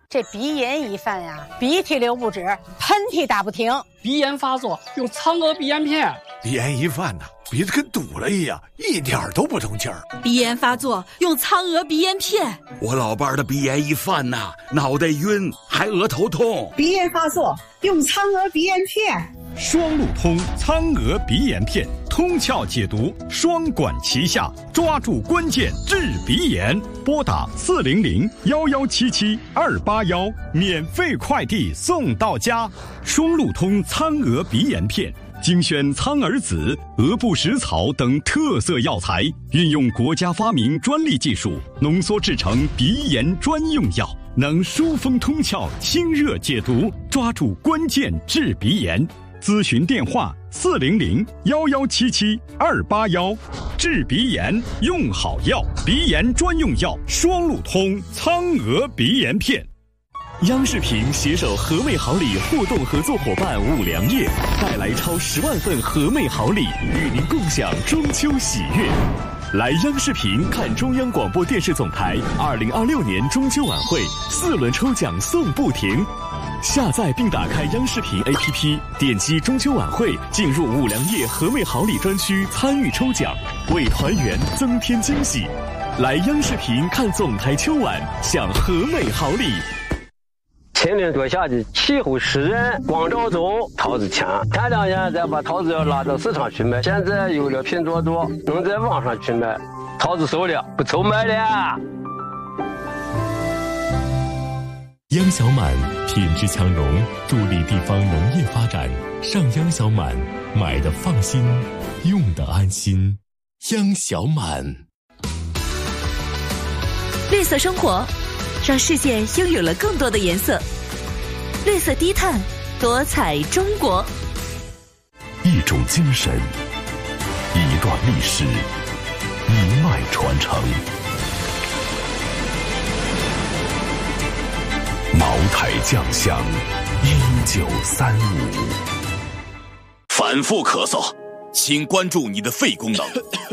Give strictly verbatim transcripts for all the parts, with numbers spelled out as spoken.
这鼻炎一犯呀，鼻涕流不止，喷嚏打不停。 鼻炎发作用苍娥鼻炎片。 鼻炎一犯呢，鼻子跟堵了一样，一点都不通气儿。 鼻炎发作用苍娥鼻炎片。 我老伴儿的鼻炎一犯呐，脑袋晕，还额头痛。 鼻炎发作用苍娥鼻炎片。 双路通苍娥鼻炎片，通窍解毒，双管齐下，抓住关键治鼻炎。拨打四零零幺幺七七二八幺，免费快递送到家。双路通苍娥鼻炎片，精选苍耳子、鹅不食草等特色药材，运用国家发明专利技术，浓缩制成鼻炎专用药，能疏风通窍、清热解毒，抓住关键治鼻炎。咨询电话：四零零幺幺七七二八幺。治鼻炎用好药，鼻炎专用药双路通苍娥鼻炎片。 央视频携手和美好礼互动合作伙伴五粮液，带来超十万份和美好礼，与您共享中秋喜悦。来央视频看中央广播电视总台二零二六年中秋晚会，四轮抽奖送不停。下载并打开央视频 A P P， 点击中秋晚会，进入五粮液和美好礼专区参与抽奖，为团圆增添惊喜。来央视频看总台秋晚，享和美好礼。 千年多下的气候湿润，光照中桃子强。前两年再把桃子要拉到市场去卖，现在有了拼多多，能在网上去卖，桃子熟了，不愁卖了。 央小满品质强农，助力地方农业发展。上央小满，买的放心，用的安心。央小满。 绿色生活，让世界拥有了更多的颜色。绿色低碳，多彩中国。 一种精神，一段历史，一脉传承。茅台酱香，一九三五。 反复咳嗽，请关注你的肺功能。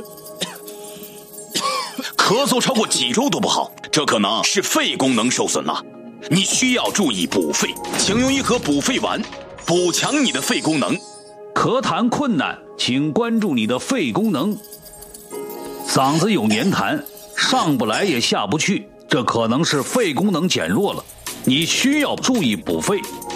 咳嗽超过几周都不好，这可能是肺功能受损了。你需要注意补肺，请用一盒补肺丸，补强你的肺功能。 咳痰困难，请关注你的肺功能。嗓子有黏痰，上不来也下不去，这可能是肺功能减弱了。你需要注意补肺，